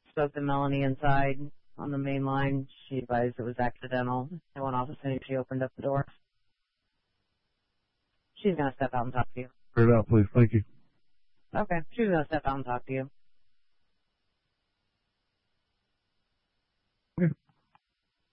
spoke to Melanie inside on the main line. She advised it was accidental. I went off as soon as she opened up the door. She's going to step out and talk to you. Clear it out, please. Thank you. Okay. She's going to step out and talk to you.